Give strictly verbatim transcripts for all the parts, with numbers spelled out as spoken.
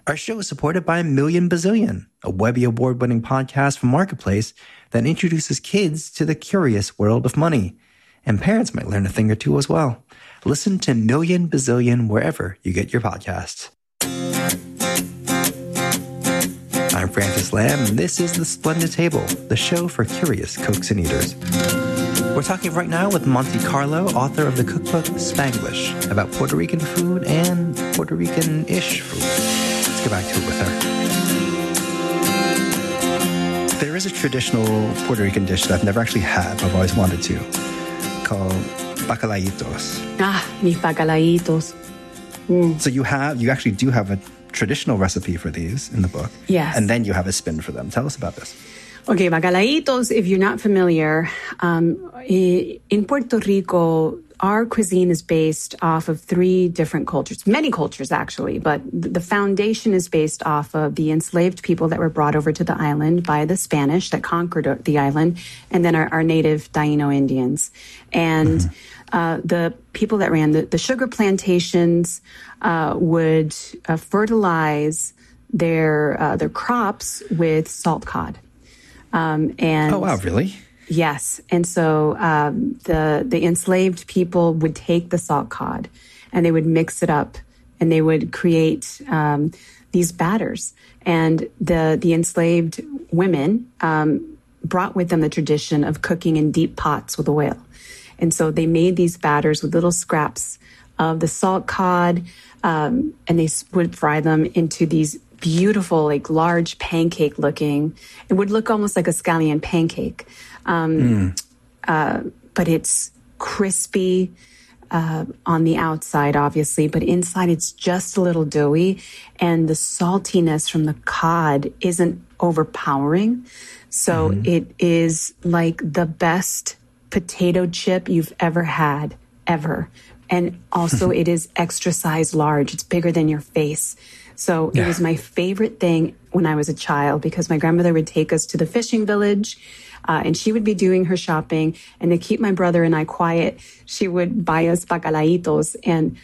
Our show is supported by Million Bazillion, a Webby Award-winning podcast from Marketplace that introduces kids to the curious world of money. And parents might learn a thing or two as well. Listen to Million Bazillion wherever you get your podcasts. I'm Francis Lam, and this is The Splendid Table, the show for curious cooks and eaters. We're talking right now with Monte Carlo, author of the cookbook Spanglish, about Puerto Rican food and Puerto Rican-ish food. Let's get back to it with her. There is a traditional Puerto Rican dish that I've never actually had, but I've always wanted to, called bacalaitos. Ah, mis bacalaitos. Mm. So you have, you actually do have a traditional recipe for these in the book. Yes. And then you have a spin for them. Tell us about this. Okay, bacalaitos, if you're not familiar, um, in Puerto Rico, our cuisine is based off of three different cultures, many cultures actually, but the foundation is based off of the enslaved people that were brought over to the island by the Spanish that conquered the island, and then our, our native Taino Indians. And mm-hmm. uh, the people that ran the, the sugar plantations uh, would uh, fertilize their uh, their crops with salt cod. Um, and oh, wow, really? Yes. And so um, the the enslaved people would take the salt cod and they would mix it up and they would create um, these batters. And the, the enslaved women um, brought with them the tradition of cooking in deep pots with oil. And so they made these batters with little scraps of the salt cod um, and they would fry them into these beautiful, like large pancake looking. It would look almost like a scallion pancake. Um, mm. uh, but it's crispy uh, on the outside, obviously, but inside it's just a little doughy. And the saltiness from the cod isn't overpowering. So mm. it is like the best potato chip you've ever had, ever. And also it is extra size large. It's bigger than your face. So yeah. It was my favorite thing when I was a child because my grandmother would take us to the fishing village uh, and she would be doing her shopping. And to keep my brother and I quiet, she would buy us bacalaitos. And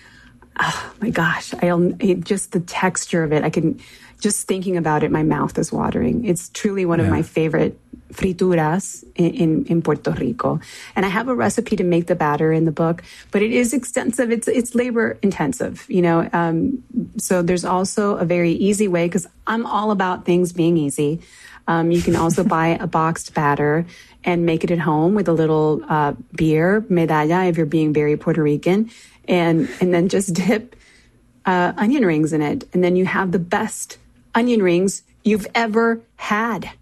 oh my gosh, I'll, it, just the texture of it, I can, just thinking about it, my mouth is watering. It's truly one yeah. of my favorite frituras in, in, in Puerto Rico. And I have a recipe to make the batter in the book, but it is extensive. It's it's labor intensive, you know. Um, so there's also a very easy way, because I'm all about things being easy. Um, you can also buy a boxed batter and make it at home with a little uh, beer, medalla, if you're being very Puerto Rican, and, and then just dip uh, onion rings in it. And then you have the best onion rings you've ever had.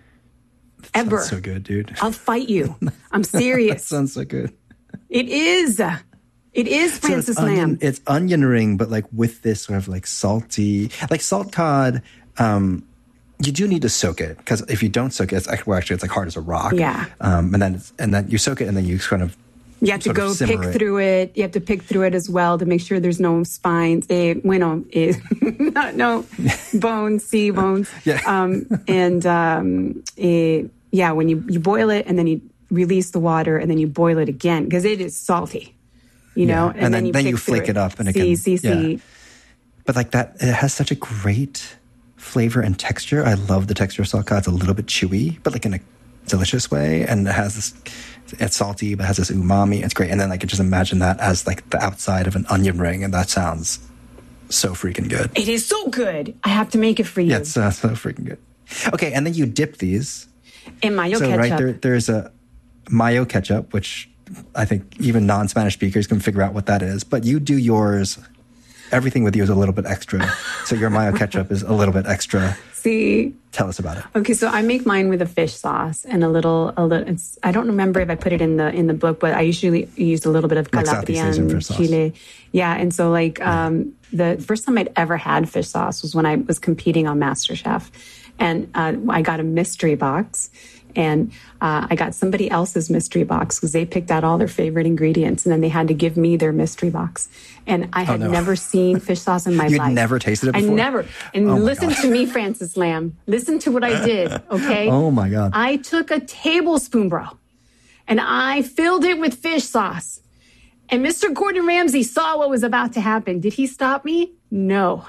That ever. Sounds so good, dude. I'll fight you. I'm serious. That sounds so good. It is. It is, Francis so it's Lam. Onion, it's onion ring, but like with this sort of like salty, like salt cod. Um, you do need to soak it, because if you don't soak it, it's actually, well, actually it's like hard as a rock. Yeah. Um, and then it's, and then you soak it, and then you kind of You have to go pick it. through it. You have to pick through it as well to make sure there's no spines. Eh, bueno, eh, not, no bones, sea bones. Yeah. Um, and um, eh, yeah, when you, you boil it and then you release the water and then you boil it again because it is salty, you know. Yeah. And, and then, then you, then you flake it. it up and see, again. See, see. Yeah. But like that, it has such a great flavor and texture. I love the texture of salt cod. It's a little bit chewy, but like in a delicious way, and it has this. It's salty, but has this umami. It's great. And then I could just imagine that as like the outside of an onion ring, and that sounds so freaking good. It is so good. I have to make it for you. Yeah, it's uh, so freaking good. Okay, and then you dip these in mayo so, ketchup. Right there, there's a mayo ketchup, which I think even non-Spanish speakers can figure out what that is. But you do yours. Everything with you is a little bit extra. So your mayo ketchup is a little bit extra. See? Tell us about it. Okay, so I make mine with a fish sauce and a little, a little. It's, I don't remember if I put it in the in the book, but I usually use a little bit of Calabria and Chile. Yeah, and so like yeah. um, the first time I'd ever had fish sauce was when I was competing on MasterChef, and uh, I got a mystery box. And uh, I got somebody else's mystery box because they picked out all their favorite ingredients, and then they had to give me their mystery box. And I had oh, no. never seen fish sauce in my You'd life. You'd never tasted it before? I never. And oh listen to me, Francis Lam. Listen to what I did, okay? Oh, my God. I took a tablespoon, bro, and I filled it with fish sauce. And Mister Gordon Ramsay saw what was about to happen. Did he stop me? No.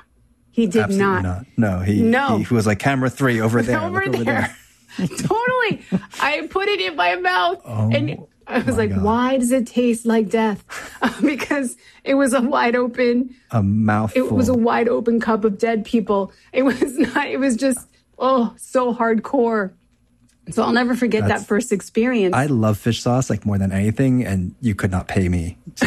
He did Absolutely not. not. No, he, No. he, he was like, camera three over there. Over look over there. there. Totally. I put it in my mouth. Oh, and I was my like, God. why does it taste like death? Because it was a wide open, A mouthful. it was a wide open cup of dead people. It was not, it was just, oh, so hardcore. So I'll never forget That's- that first experience. I love fish sauce like more than anything, and you could not pay me to,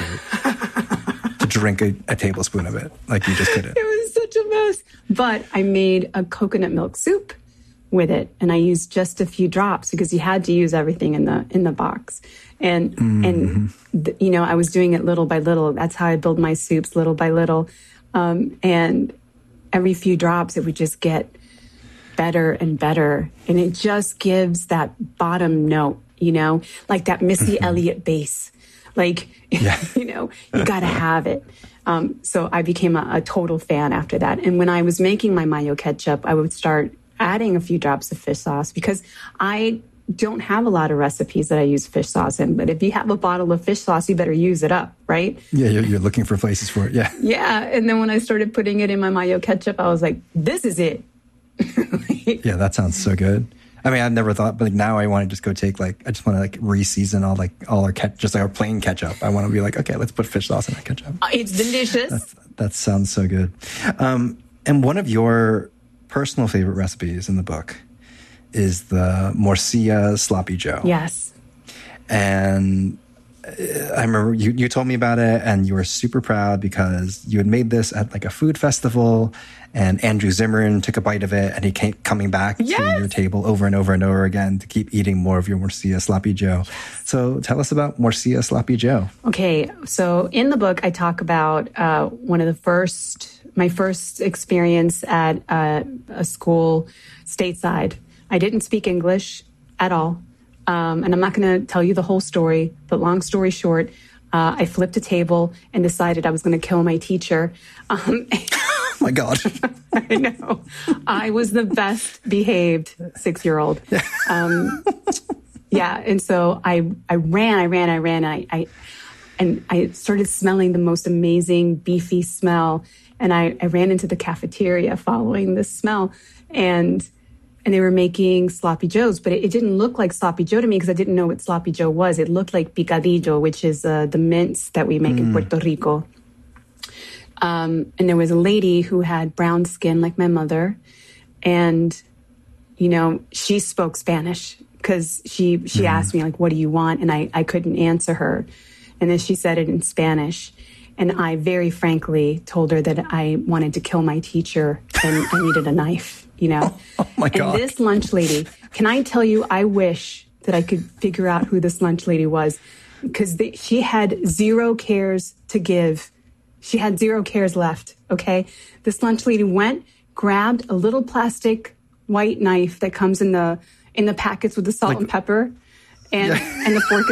to drink a, a tablespoon of it. Like you just couldn't. It was such a mess. But I made a coconut milk soup with it, and I used just a few drops because you had to use everything in the in the box. And mm-hmm. and th- you know, I was doing it little by little. That's how I build my soups, little by little. Um, and every few drops, it would just get better and better, and it just gives that bottom note, you know, like that Missy Mm-hmm. Elliott bass. Like, Yeah. you know, you got to have it. Um, so I became a, a total fan after that. And when I was making my mayo ketchup, I would start adding a few drops of fish sauce because I don't have a lot of recipes that I use fish sauce in. But if you have a bottle of fish sauce, you better use it up, right? Yeah, you're, you're looking for places for it. Yeah. Yeah. And then when I started putting it in my mayo ketchup, I was like, this is it. Yeah, that sounds so good. I mean, I've never thought, but like now I want to just go take like, I just want to like re-season all like all our ketchup, just like our plain ketchup. I want to be like, okay, let's put fish sauce in our ketchup. It's delicious. That's, that sounds so good. Um, and one of your personal favorite recipes in the book is the morcilla sloppy joe. Yes. And I remember you, you told me about it, and you were super proud because you had made this at like a food festival, and Andrew Zimmern took a bite of it, and he came coming back Yes. to your table over and over and over again to keep eating more of your morcilla sloppy joe. So tell us about morcilla sloppy joe. Okay, so in the book, I talk about uh, one of the first, my first experience at uh, a school stateside. I didn't speak English at all. Um, and I'm not going to tell you the whole story, but long story short, uh, I flipped a table and decided I was going to kill my teacher. Um, Oh my God. I know. I was the best behaved six-year-old. Um, yeah, and so I I ran, I ran, I ran, I, I and I started smelling the most amazing beefy smell, and I, I ran into the cafeteria following this smell, and and they were making sloppy joes, but it, it didn't look like sloppy joe to me because I didn't know what sloppy joe was. It looked like picadillo, which is uh, the mince that we make mm. in Puerto Rico. Um, and there was a lady who had brown skin like my mother. And, you know, she spoke Spanish because she, she mm. asked me, like, what do you want? And I, I couldn't answer her. And then she said it in Spanish. And I very frankly told her that I wanted to kill my teacher and I needed a knife, you know. Oh, oh my God. And this lunch lady, can I tell you, I wish that I could figure out who this lunch lady was because she had zero cares to give. She had zero cares left, okay? This lunch lady went, grabbed a little plastic white knife that comes in the in the packets with the salt like, and pepper and, yeah. and the fork